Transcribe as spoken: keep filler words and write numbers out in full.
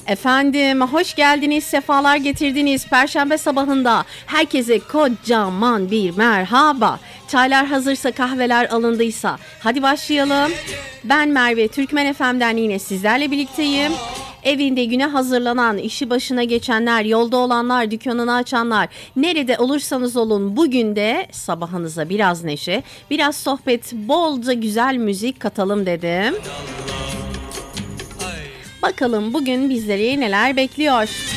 Efendim hoş geldiniz, sefalar getirdiniz. Perşembe sabahında herkese kocaman bir merhaba. Çaylar hazırsa, kahveler alındıysa hadi başlayalım. Ben Merve, Türkmen F M'den yine sizlerle birlikteyim. Evinde güne hazırlanan, işi başına geçenler, yolda olanlar, dükkanını açanlar, nerede olursanız olun bugün de sabahınıza biraz neşe, biraz sohbet, bolca güzel müzik katalım dedim. Bakalım bugün bizleri neler bekliyor?